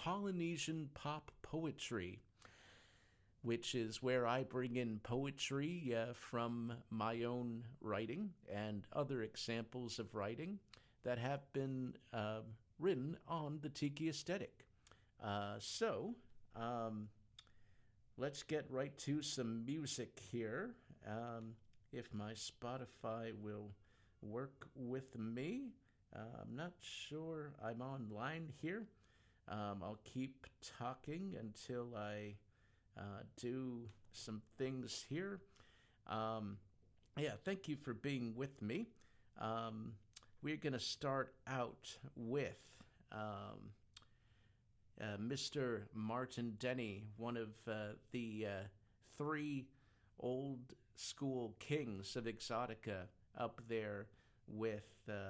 Polynesian pop poetry, which is where I bring in poetry from my own writing and other examples of writing that have been written on the Tiki aesthetic. So, let's get right to some music here. If my Spotify will work with me. I'm not sure I'm online here. I'll keep talking until I do some things here. Um, yeah, thank you for being with me. We're going to start out with Mr. Martin Denny, one of the three old school kings of Exotica, up there with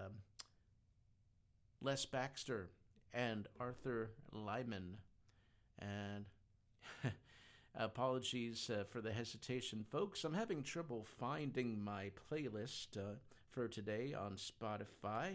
Les Baxter and Arthur Lyman. And apologies for the hesitation, folks. I'm having trouble finding my playlist for today on Spotify.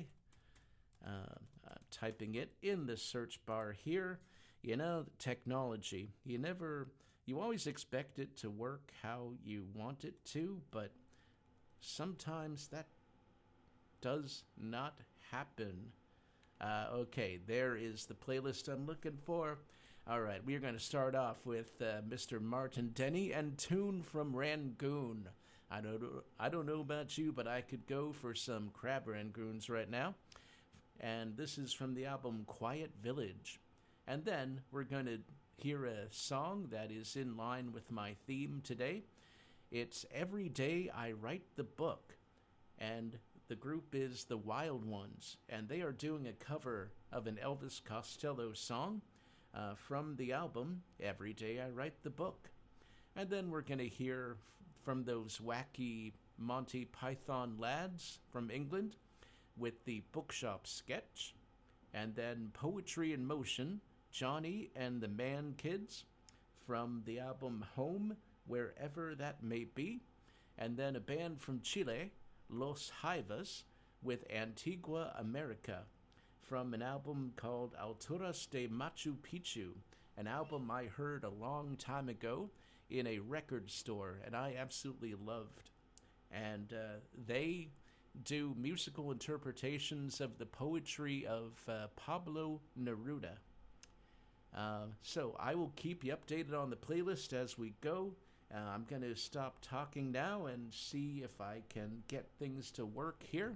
Typing it in the search bar here. You know, technology. You always expect it to work how you want it to, but sometimes that does not happen. Okay, there is the playlist I'm looking for. All right, we're going to start off with Mr. Martin Denny and Tune from Rangoon. I don't know about you, but I could go for some crab rangoons right now. And this is from the album Quiet Village. And then we're going to hear a song that is in line with my theme today. It's Every Day I Write the Book. And the group is The Wild Ones. And they are doing a cover of an Elvis Costello song from the album Every Day I Write the Book. And then we're going to hear from those wacky Monty Python lads from England with the Bookshop Sketch, and then Poetry in Motion, Johnny and the Man Kids from the album Home, Wherever That May Be, and then a band from Chile, Los Jaivas, with Antigua America from an album called Alturas de Machu Picchu, an album I heard a long time ago in a record store and I absolutely loved. And they do musical interpretations of the poetry of Pablo Neruda. So I will keep you updated on the playlist as we go. I'm going to stop talking now and see if I can get things to work here.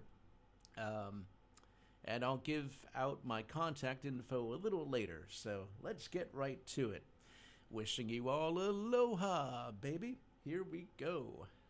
And I'll give out my contact info a little later. So let's get right to it. Wishing you all aloha, baby. Here we go.